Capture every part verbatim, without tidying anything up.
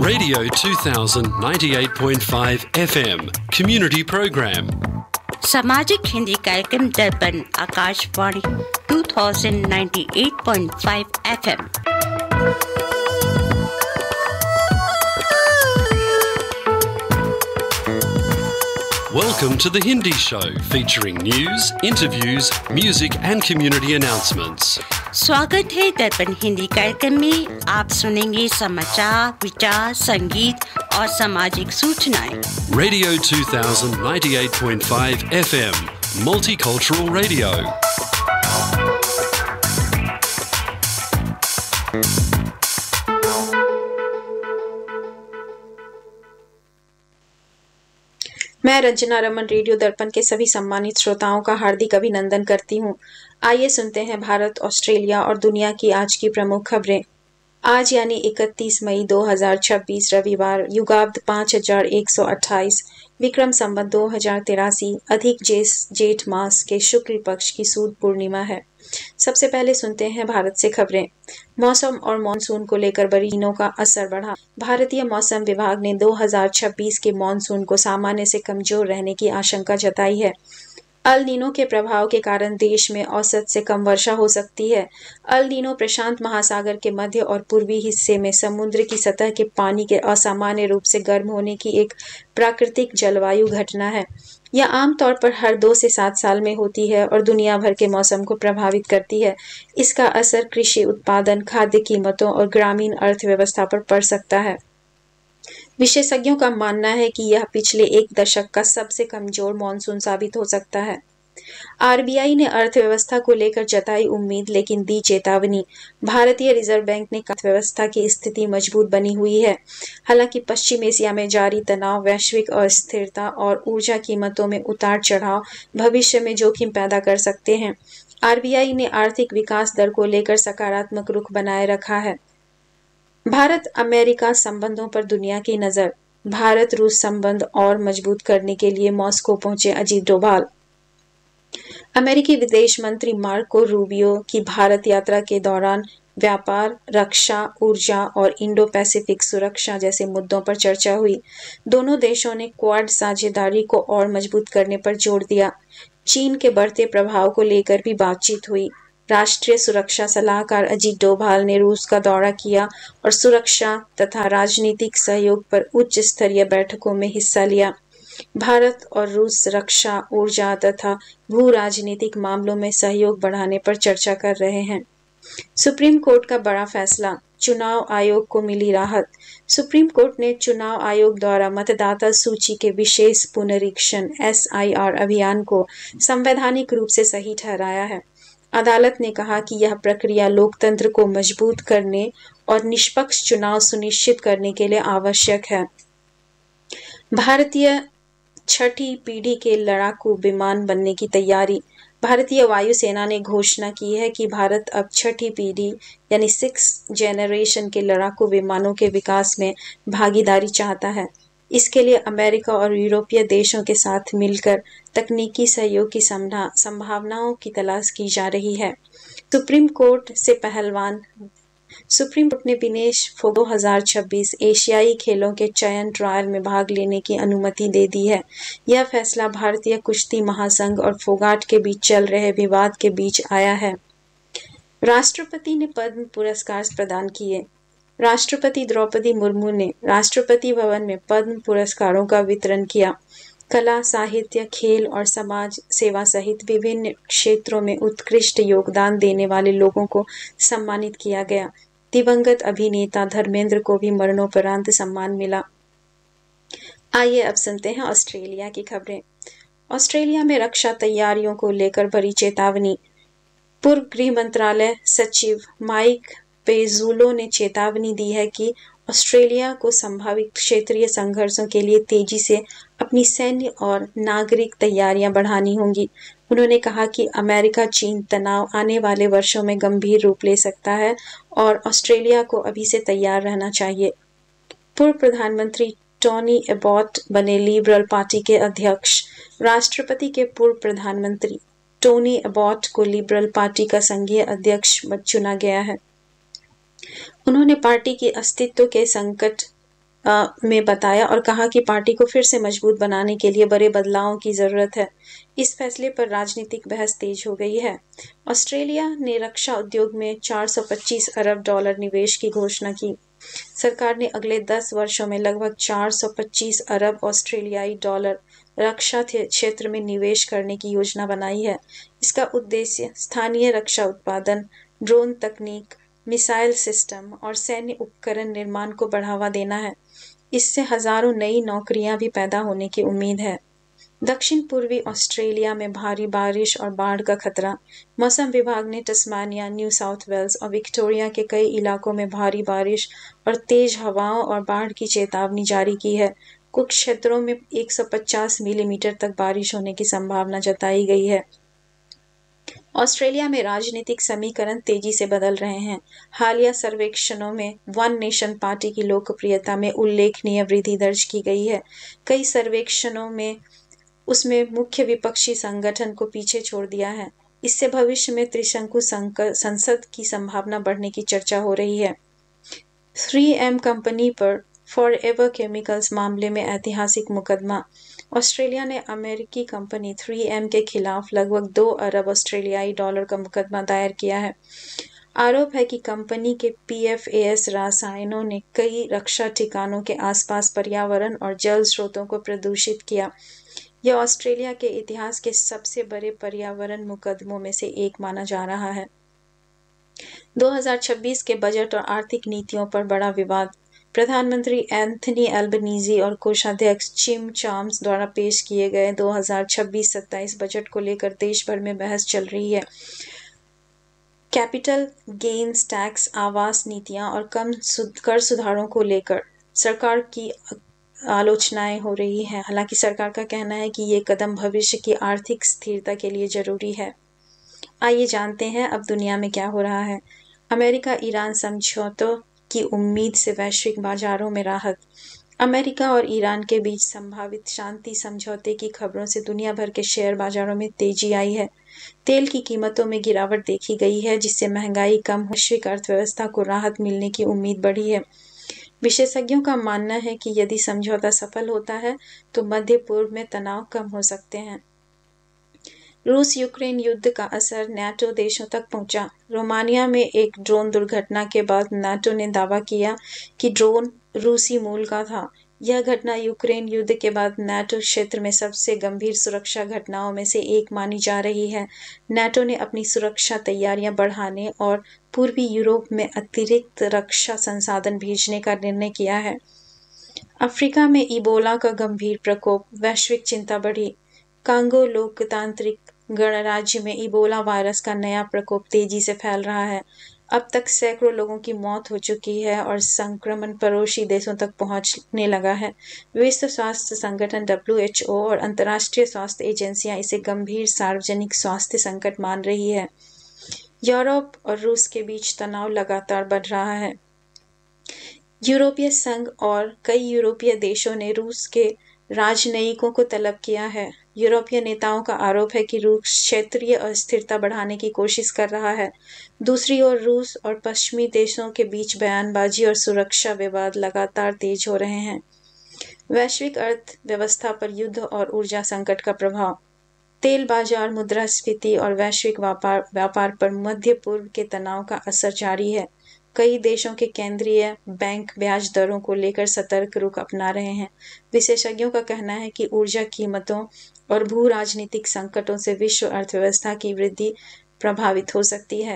Radio two thousand ninety-eight point five F M Community Program. सामाजिक हिंदी कार्यक्रम दर्पण Akashvani two thousand ninety-eight point five F M. Welcome to the Hindi Show, featuring news, interviews, music and community announcements. स्वागत है दर्पण हिंदी कार्यक्रम में। आप सुनेंगे समाचार, विचार, संगीत और सामाजिक सूचनाएं। Radio two thousand ninety-eight point five F M, Multicultural Radio. मैं रंजना रमन रेडियो दर्पण के सभी सम्मानित श्रोताओं का हार्दिक अभिनंदन करती हूँ। आइए सुनते हैं भारत, ऑस्ट्रेलिया और दुनिया की आज की प्रमुख खबरें। आज यानी इकतीस मई दो हज़ार छब्बीस रविवार, युगाब्द पाँच हजार एक सौ अट्ठाईस, विक्रम संवत दो हजार तिरासी, अधिक जेस जेठ मास के शुक्ल पक्ष की सूद पूर्णिमा है। सबसे पहले सुनते हैं भारत से खबरें। मौसम और मानसून को लेकर बरसातों का असर बढ़ा। भारतीय मौसम विभाग ने दो हज़ार छब्बीस के मानसून को सामान्य से कमजोर रहने की आशंका जताई है। अल नीनो के प्रभाव के कारण देश में औसत से कम वर्षा हो सकती है। अल नीनो प्रशांत महासागर के मध्य और पूर्वी हिस्से में समुद्र की सतह के पानी के असामान्य रूप से गर्म होने की एक प्राकृतिक जलवायु घटना है। यह आमतौर पर हर दो से सात साल में होती है और दुनिया भर के मौसम को प्रभावित करती है। इसका असर कृषि उत्पादन, खाद्य कीमतों और ग्रामीण अर्थव्यवस्था पर पड़ सकता है। विशेषज्ञों का मानना है कि यह पिछले एक दशक का सबसे कमजोर मानसून साबित हो सकता है। आर बी आई ने अर्थव्यवस्था को लेकर जताई उम्मीद लेकिन दी चेतावनी। भारतीय रिजर्व बैंक ने अर्थव्यवस्था की स्थिति मजबूत बनी हुई है। हालांकि पश्चिम एशिया में जारी तनाव, वैश्विक अस्थिरता और ऊर्जा कीमतों में उतार चढ़ाव भविष्य में जोखिम पैदा कर सकते हैं। आर बी आई ने आर्थिक विकास दर को लेकर सकारात्मक रुख बनाए रखा है। भारत अमेरिका संबंधों पर दुनिया की नजर। भारत रूस संबंध और मजबूत करने के लिए मॉस्को पहुंचे अजीत डोभाल। अमेरिकी विदेश मंत्री मार्को रूबियो की भारत यात्रा के दौरान व्यापार, रक्षा, ऊर्जा और इंडो पैसिफिक सुरक्षा जैसे मुद्दों पर चर्चा हुई। दोनों देशों ने क्वाड साझेदारी को और मजबूत करने पर जोर दिया। चीन के बढ़ते प्रभाव को लेकर भी बातचीत हुई। राष्ट्रीय सुरक्षा सलाहकार अजीत डोभाल ने रूस का दौरा किया और सुरक्षा तथा राजनीतिक सहयोग पर उच्च स्तरीय बैठकों में हिस्सा लिया। भारत और रूस रक्षा, ऊर्जा तथा भू राजनीतिक मामलों में सहयोग बढ़ाने पर चर्चा कर रहे हैं। सुप्रीम कोर्ट का बड़ा फैसला, चुनाव आयोग को मिली राहत। सुप्रीम कोर्ट ने चुनाव आयोग द्वारा मतदाता सूची के विशेष पुनरीक्षण एस आई आर अभियान को संवैधानिक रूप से सही ठहराया है। अदालत ने कहा कि यह प्रक्रिया लोकतंत्र को मजबूत करने और निष्पक्ष चुनाव सुनिश्चित करने के लिए आवश्यक है। भारतीय छठी पीढ़ी के लड़ाकू विमान बनने की तैयारी। भारतीय वायुसेना ने घोषणा की है कि भारत अब छठी पीढ़ी यानी सिक्स जेनरेशन के लड़ाकू विमानों के विकास में भागीदारी चाहता है। इसके लिए अमेरिका और यूरोपीय देशों के साथ मिलकर तकनीकी सहयोग की संभावनाओं की तलाश की जा रही है। सुप्रीम कोर्ट से पहलवान सुप्रीम कोर्ट ने विनेश फोगाट दो हज़ार छब्बीस एशियाई खेलों के चयन ट्रायल में भाग लेने की अनुमति दे दी है। यह फैसला भारतीय कुश्ती महासंघ और फोगाट के बीच चल रहे विवाद के बीच आया है। राष्ट्रपति ने पद्म पुरस्कार प्रदान किए। राष्ट्रपति द्रौपदी मुर्मू ने राष्ट्रपति भवन में पद्म पुरस्कारों का वितरण किया। कला, साहित्य, खेल और समाज सेवा सहित विभिन्न क्षेत्रों में उत्कृष्ट योगदान देने वाले लोगों को सम्मानित किया गया। दिवंगत अभिनेता धर्मेंद्र को भी मरणोपरांत सम्मान मिला। आइए अब सुनते हैं ऑस्ट्रेलिया की खबरें। ऑस्ट्रेलिया में रक्षा तैयारियों को लेकर बड़ी चेतावनी। पूर्व गृह मंत्रालय सचिव माइक पेजुलो ने चेतावनी दी है कि ऑस्ट्रेलिया को संभावित क्षेत्रीय संघर्षों के लिए तेजी से अपनी सैन्य और नागरिक तैयारियां बढ़ानी होंगी। उन्होंने कहा कि अमेरिका चीन तनाव आने वाले वर्षों में गंभीर रूप ले सकता है और ऑस्ट्रेलिया को अभी से तैयार रहना चाहिए। पूर्व प्रधानमंत्री टोनी एबॉट बने लिबरल पार्टी के अध्यक्ष। राष्ट्रपति के पूर्व प्रधानमंत्री टोनी एबॉट को लिबरल पार्टी का संघीय अध्यक्ष चुना गया है। उन्होंने पार्टी के अस्तित्व के संकट आ, में बताया और कहा कि पार्टी को फिर से मजबूत बनाने के लिए बड़े बदलावों की जरूरत है। इस फैसले पर राजनीतिक बहस तेज हो गई है। ऑस्ट्रेलिया ने रक्षा उद्योग में चार सौ पच्चीस अरब डॉलर निवेश की घोषणा की। सरकार ने अगले दस वर्षों में लगभग चार सौ पच्चीस अरब ऑस्ट्रेलियाई डॉलर रक्षा क्षेत्र में निवेश करने की योजना बनाई है। इसका उद्देश्य स्थानीय रक्षा उत्पादन, ड्रोन तकनीक, मिसाइल सिस्टम और सैन्य उपकरण निर्माण को बढ़ावा देना है। इससे हजारों नई नौकरियां भी पैदा होने की उम्मीद है। दक्षिण पूर्वी ऑस्ट्रेलिया में भारी बारिश और बाढ़ का खतरा। मौसम विभाग ने तस्मानिया, न्यू साउथ वेल्स और विक्टोरिया के कई इलाकों में भारी बारिश और तेज हवाओं और बाढ़ की चेतावनी जारी की है। कुछ क्षेत्रों में एक सौ पचास मिलीमीटर तक बारिश होने की संभावना जताई गई है। ऑस्ट्रेलिया में राजनीतिक समीकरण तेजी से बदल रहे हैं। हालिया सर्वेक्षणों में वन नेशन पार्टी की लोकप्रियता में उल्लेखनीय वृद्धि दर्ज की गई है। कई सर्वेक्षणों में उसमें मुख्य विपक्षी संगठन को पीछे छोड़ दिया है। इससे भविष्य में त्रिशंकु संसद की संभावना बढ़ने की चर्चा हो रही है। थ्री एम कंपनी पर फॉरएवर केमिकल्स मामले में ऐतिहासिक मुकदमा। ऑस्ट्रेलिया ने अमेरिकी कंपनी थ्री एम के खिलाफ लगभग दो अरब ऑस्ट्रेलियाई डॉलर का मुकदमा दायर किया है। आरोप है कि कंपनी के पी एफ ए एस रसायनों ने कई रक्षा ठिकानों के आसपास पर्यावरण और जल स्रोतों को प्रदूषित किया। यह ऑस्ट्रेलिया के इतिहास के सबसे बड़े पर्यावरण मुकदमों में से एक माना जा रहा है। दो हज़ार छब्बीस के बजट और आर्थिक नीतियों पर बड़ा विवाद। प्रधानमंत्री एंथनी एल्बनीज़ी और कोषाध्यक्ष जिम चार्ल्स द्वारा पेश किए गए दो हज़ार छब्बीस सत्ताईस बजट को लेकर देश भर में बहस चल रही है। कैपिटल गेन्स टैक्स, आवास नीतियां और कम कर सुधारों को लेकर सरकार की आलोचनाएं हो रही हैं। हालांकि सरकार का कहना है कि ये कदम भविष्य की आर्थिक स्थिरता के लिए जरूरी है। आइए जानते हैं अब दुनिया में क्या हो रहा है। अमेरिका ईरान समझौतों की उम्मीद से वैश्विक बाजारों में राहत। अमेरिका और ईरान के बीच संभावित शांति समझौते की खबरों से दुनिया भर के शेयर बाजारों में तेजी आई है। तेल की कीमतों में गिरावट देखी गई है, जिससे महंगाई कम, वैश्विक अर्थव्यवस्था को राहत मिलने की उम्मीद बढ़ी है। विशेषज्ञों का मानना है कि यदि समझौता सफल होता है तो मध्य पूर्व में तनाव कम हो सकते हैं। रूस यूक्रेन युद्ध का असर नाटो देशों तक पहुंचा। रोमानिया में एक ड्रोन दुर्घटना के बाद नाटो ने दावा किया कि ड्रोन रूसी मूल का था। यह घटना यूक्रेन युद्ध के बाद नाटो क्षेत्र में सबसे गंभीर सुरक्षा घटनाओं में से एक मानी जा रही है। नाटो ने अपनी सुरक्षा तैयारियां बढ़ाने और पूर्वी यूरोप में अतिरिक्त रक्षा संसाधन भेजने का निर्णय किया है। अफ्रीका में इबोला का गंभीर प्रकोप, वैश्विक चिंता बढ़ी। कांगो लोकतांत्रिक गणराज्य में इबोला वायरस का नया प्रकोप तेजी से फैल रहा है। अब तक सैकड़ों लोगों की मौत हो चुकी है और संक्रमण पड़ोसी देशों तक पहुंचने लगा है। विश्व स्वास्थ्य संगठन डब्ल्यू एच ओ और अंतर्राष्ट्रीय स्वास्थ्य एजेंसियां इसे गंभीर सार्वजनिक स्वास्थ्य संकट मान रही है। यूरोप और रूस के बीच तनाव लगातार बढ़ रहा है। यूरोपीय संघ और कई यूरोपीय देशों ने रूस के राजनयिकों को तलब किया है। यूरोपीय नेताओं का आरोप है कि रूस क्षेत्रीय अस्थिरता बढ़ाने की कोशिश कर रहा है। दूसरी ओर रूस और पश्चिमी देशों के बीच बयानबाजी और सुरक्षा विवाद लगातार तेज हो रहे हैं। वैश्विक अर्थव्यवस्था पर युद्ध और ऊर्जा संकट का प्रभाव। तेल बाजार, मुद्रास्फीति और वैश्विक व्यापार व्यापार पर मध्य पूर्व के तनाव का असर जारी है। कई देशों के केंद्रीय बैंक ब्याज दरों को लेकर सतर्क रुख अपना रहे हैं। विशेषज्ञों का कहना है कि ऊर्जा कीमतों और भू राजनीतिक संकटों से विश्व अर्थव्यवस्था की वृद्धि प्रभावित हो सकती है।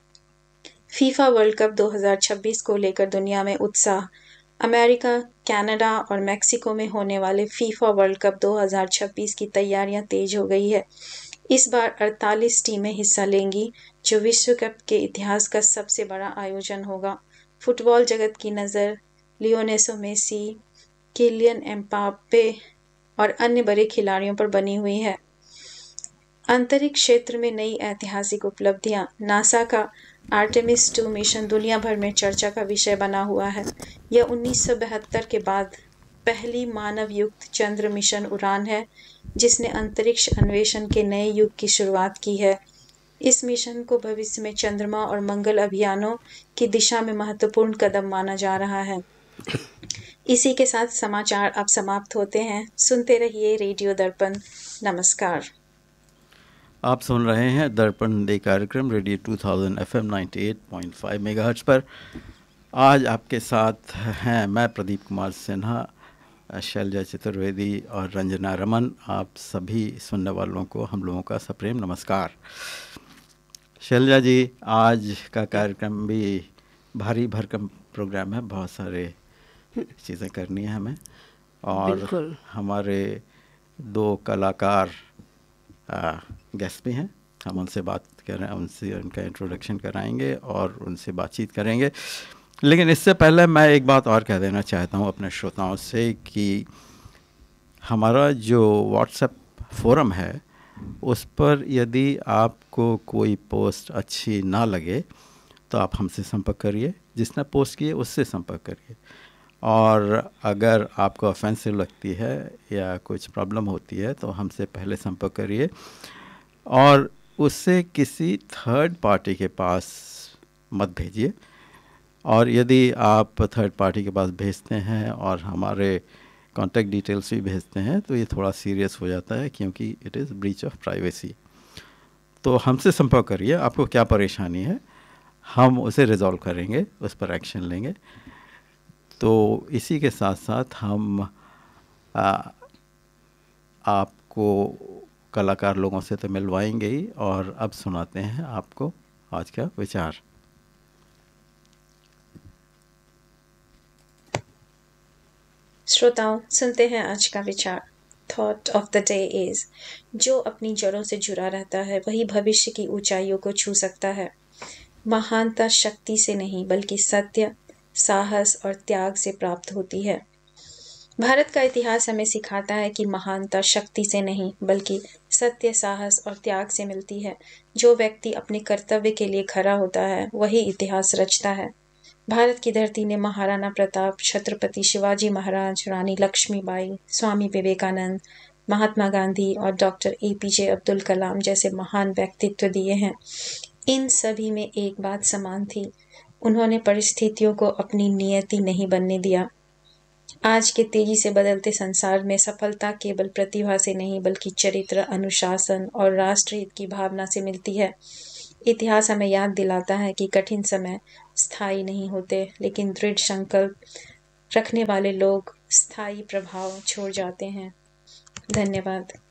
फीफा वर्ल्ड कप दो हज़ार छब्बीस को लेकर दुनिया में उत्साह। अमेरिका, कनाडा और मेक्सिको में होने वाले फीफा वर्ल्ड कप दो हज़ार छब्बीस की तैयारियां तेज हो गई है। इस बार अड़तालीस टीमें हिस्सा लेंगी, जो विश्व कप के इतिहास का सबसे बड़ा आयोजन होगा। फुटबॉल जगत की नज़र लियोनेल मेसी, किलियन एम्बाप्पे और अन्य बड़े खिलाड़ियों पर बनी हुई है। अंतरिक्ष क्षेत्र में नई ऐतिहासिक उपलब्धियां। नासा का आर्टेमिस टू मिशन दुनिया भर में चर्चा का विषय बना हुआ है। यह उन्नीस सौ बहत्तर के बाद पहली मानव युक्त चंद्र मिशन उड़ान है, जिसने अंतरिक्ष अन्वेषण के नए युग की शुरुआत की है। इस मिशन को भविष्य में चंद्रमा और मंगल अभियानों की दिशा में महत्वपूर्ण कदम माना जा रहा है। इसी के साथ समाचार अब समाप्त होते हैं। सुनते रहिए रेडियो दर्पण। नमस्कार। आप सुन रहे हैं दर्पण हिंदी कार्यक्रम रेडियो टू थाउज़ेंड एफएम अट्ठानवे पॉइंट पाँच मेगाहर्ट्ज़ पर। आज आपके साथ हैं मैं प्रदीप कुमार सिन्हा, शैलजा चतुर्वेदी और रंजना रमन। आप सभी सुनने वालों को हम लोगों का सप्रेम नमस्कार। शैलजा जी, आज का कार्यक्रम भी भारी भरकम प्रोग्राम है, बहुत सारे चीज़ें करनी है हमें और हमारे दो कलाकार गेस्ट भी हैं। हम उनसे बात करें, उनसे उनका इंट्रोडक्शन कराएंगे और उनसे बातचीत करेंगे। लेकिन इससे पहले मैं एक बात और कह देना चाहता हूं अपने श्रोताओं से कि हमारा जो व्हाट्सएप फोरम है उस पर यदि आपको कोई पोस्ट अच्छी ना लगे तो आप हमसे संपर्क करिए, जिसने पोस्ट किए उससे संपर्क करिए। और अगर आपको ऑफेंसिव लगती है या कुछ प्रॉब्लम होती है तो हमसे पहले संपर्क करिए और उससे किसी थर्ड पार्टी के पास मत भेजिए। और यदि आप थर्ड पार्टी के पास भेजते हैं और हमारे कॉन्टैक्ट डिटेल्स भी भेजते हैं तो ये थोड़ा सीरियस हो जाता है, क्योंकि it is breach of privacy. तो हमसे संपर्क करिए, आपको क्या परेशानी है, हम उसे रिजॉल्व करेंगे, उस पर एक्शन लेंगे। तो इसी के साथ साथ हम आ, आपको कलाकार लोगों से तो मिलवाएंगे ही, और अब सुनाते हैं आपको आज का विचार। श्रोताओं, सुनते हैं आज का विचार। Thought of the day is, जो अपनी जड़ों से जुड़ा रहता है वही भविष्य की ऊंचाइयों को छू सकता है। महानता शक्ति से नहीं बल्कि सत्य, साहस और त्याग से प्राप्त होती है। भारत का इतिहास हमें सिखाता है कि महानता शक्ति से नहीं बल्कि सत्य, साहस और त्याग से मिलती है। जो व्यक्ति अपने कर्तव्य के लिए खड़ा होता है वही इतिहास रचता है। भारत की धरती ने महाराणा प्रताप, छत्रपति शिवाजी महाराज, रानी लक्ष्मीबाई, स्वामी विवेकानंद, महात्मा गांधी और डॉक्टर एपीजे अब्दुल कलाम जैसे महान व्यक्तित्व दिए हैं। इन सभी में एक बात समान थी, उन्होंने परिस्थितियों को अपनी नियति नहीं बनने दिया। आज के तेजी से बदलते संसार में सफलता केवल प्रतिभा से नहीं बल्कि चरित्र, अनुशासन और राष्ट्रहित की भावना से मिलती है। इतिहास हमें याद दिलाता है कि कठिन समय स्थायी नहीं होते, लेकिन दृढ़ संकल्प रखने वाले लोग स्थायी प्रभाव छोड़ जाते हैं। धन्यवाद।